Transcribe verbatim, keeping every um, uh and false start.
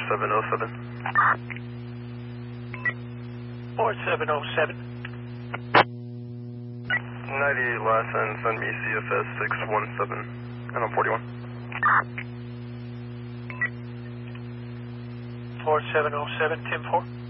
seven oh seven. four seven oh seven. ninety-eight last and send me C F S six one seven, and I'm forty-one. four seven oh seven, Tim four.